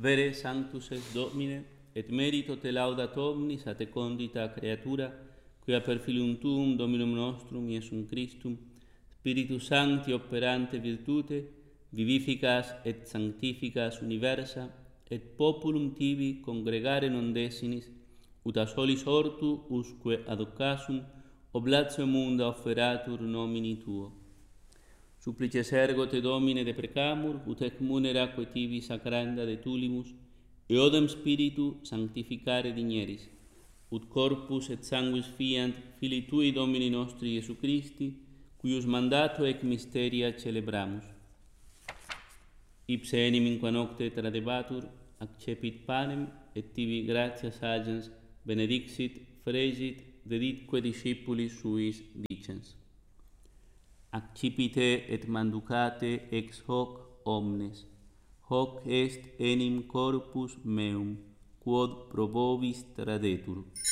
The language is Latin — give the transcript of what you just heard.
Vere sanctus es Domine, et merito te laudat omnis a te condita creatura, quia per filium tuum Dominum nostrum Iesum Christum, Spiritus Sancti operante virtute, vivificas et sanctificas universa, et populum tibi congregare non desinis, ut a solis ortu usque ad occasum oblatio munda offeratur nomini tuo. Supplices ergo te Domine deprecamur, ut ec muneraque tibi sacranda de tulimus, eodem spiritu sanctificare digneris, ut corpus et sanguis fiant Filii Tui Domini nostri Iesu Christi, cuius mandato ec mysteria celebramus. Ipse enim in qua nocte tradebatur, accepit panem, et tibi gratias agens benedixit, fregit, deditque discipulis suis dicens. Accipite et manducate ex hoc omnes, hoc est enim corpus meum, quod pro vobis tradetur.